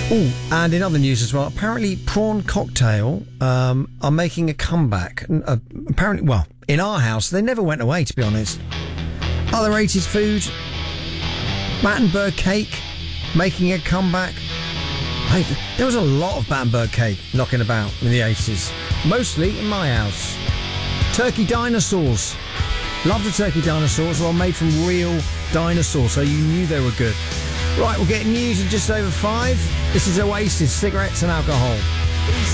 Oh, and in other news as well, apparently Prawn Cocktail are making a comeback. Apparently, well, in our house, they never went away, to be honest. Other 80s food, Battenberg cake making a comeback. Hey, there was a lot of Battenberg cake knocking about in the 80s, mostly in my house. Turkey dinosaurs. Love the turkey dinosaurs, well made from real dinosaurs, so you knew they were good. Right, we'll get news in just over 5. This is Oasis, Cigarettes and Alcohol.